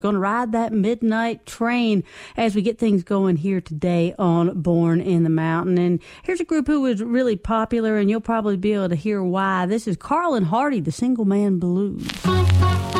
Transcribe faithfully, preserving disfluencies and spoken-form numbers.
Going to ride that midnight train as we get things going here today on Born in the Mountain. And here's a group who was really popular, and you'll probably be able to hear why. This is Carl and Hardy, the Single Man Blues.